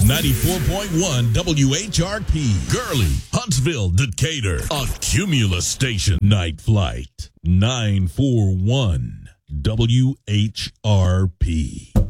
94.1 WHRP, Gurley, Huntsville, Decatur, a Cumulus station. Night Flight, 941 WHRP.